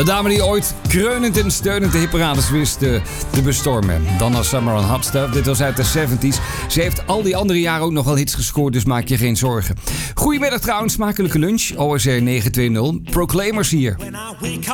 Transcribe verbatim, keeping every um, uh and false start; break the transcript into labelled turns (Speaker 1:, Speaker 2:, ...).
Speaker 1: Een dame die ooit kreunend en steunend de hitparades wist te, te bestormen. Donna Summer on Hot Stuff. Dit was uit de zeventig. Ze heeft al die andere jaren ook nog wel hits gescoord, dus maak je geen zorgen. Goedemiddag trouwens, smakelijke lunch. O S R negen twee nul. Proclaimers hier.